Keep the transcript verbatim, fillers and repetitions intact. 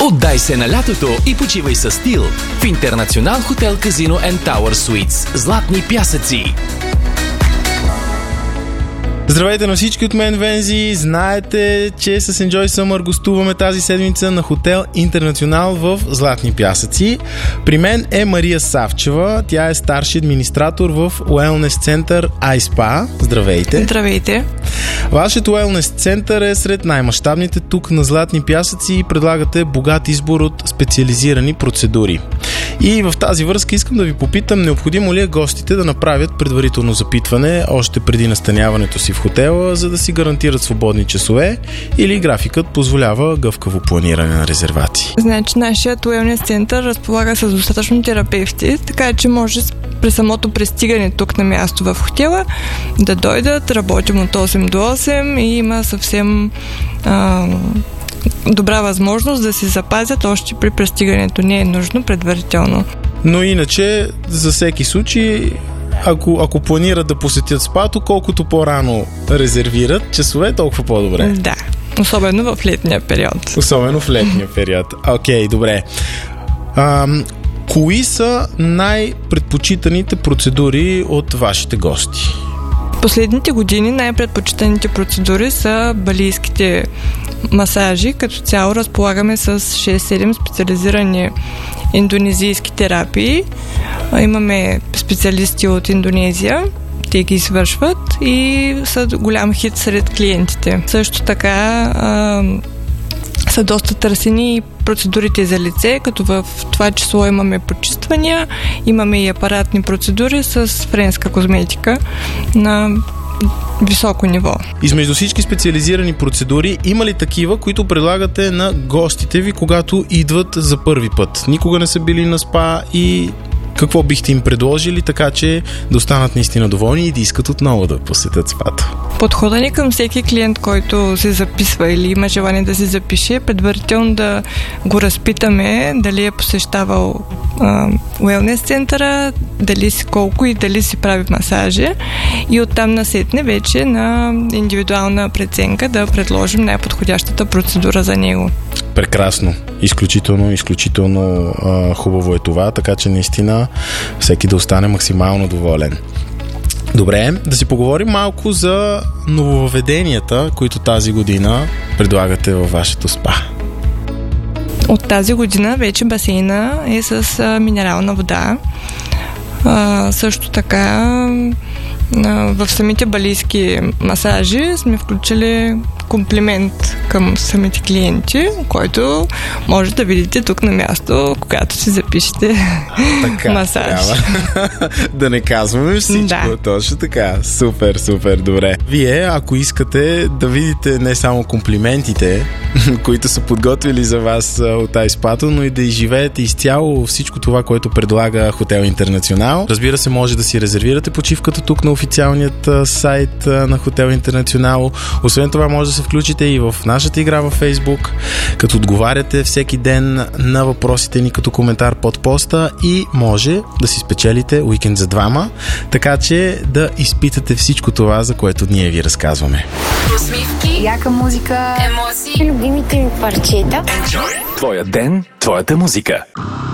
Отдай се на лятото и почивай със стил в Интернационал хотел Казино енд Тауър Суитс. Златни пясъци. Здравейте на всички от мен, Вензи. Знаете, че с Enjoy Summer гостуваме тази седмица на хотел Интернационал в Златни пясъци. При мен е Мария Савчева. Тя е старши администратор в Уелнес център iSpa. Здравейте. Здравейте. Вашият Уелнес център е сред най-мащабните тук на Златни пясъци и предлагате богат избор от специализирани процедури. И в тази връзка искам да ви попитам, необходимо ли е гостите да направят предварително запитване още преди настаняването си в хотела, за да си гарантират свободни часове, или графикът позволява гъвкаво планиране на резервации? Значи, нашият уелнес център разполага с достатъчно терапевти, така че може при самото пристигане тук на място в хотела да дойдат, работим от осем до осем и има съвсем а, добра възможност да се запазят още при пристигането. Не е нужно предварително. Но иначе, за всеки случай, Ако, ако планират да посетят спато, колкото по-рано резервират часове, толкова по-добре. Да, особено в летния период. Особено в летния период. Окей, okay, добре. А, кои са най-предпочитаните процедури от вашите гости? Последните години най-предпочитаните процедури са балийските масажи. Като цяло разполагаме с шест-седем специализирани индонезийски терапии. Имаме специалисти от Индонезия. Те ги извършват и са голям хит сред клиентите. Също така а, са доста търсени и процедурите за лице, като в това число имаме почиствания, имаме и апаратни процедури с френска козметика на високо ниво. Измежду всички специализирани процедури, има ли такива, които предлагате на гостите ви, когато идват за първи път? Никога не са били на спа и какво бихте им предложили, така че да останат наистина доволни и да искат отново да посетят спата? Подхода ни към всеки клиент, който се записва или има желание да се запише, предварително да го разпитаме дали е посещавал уелнес центъра, дали си колко и дали си прави масажи, и оттам насетне вече на индивидуална преценка да предложим най-подходящата процедура за него. Прекрасно. Изключително, изключително а, хубаво е това, така че наистина всеки да остане максимално доволен. Добре, да си поговорим малко за нововъведенията, които тази година предлагате във вашето спа. От тази година вече басейна е с а, минерална вода. А, също така а, в самите балийски масажи сме включили комплимент към самите клиенти, който може да видите тук на място, когато си запишете така, масаж. Да не казваме всичко. Да. Точно така. Супер, супер, добре. Вие, ако искате да видите не само комплиментите, които са подготвили за вас от iSpa, но и да изживеете изцяло всичко това, което предлага Хотел Интернационал. Разбира се, може да си резервирате почивката тук на официалният сайт на Хотел Интернационал. Освен това, може да се включите и в нашата игра във Facebook, като отговаряте всеки ден на въпросите ни като коментар под поста, и може да си спечелите уикенд за двама, така че да изпитате всичко това, за което ние ви разказваме. Усмивки, яка музика, емоции, любимите ми парчета. Твоя ден, твоята музика.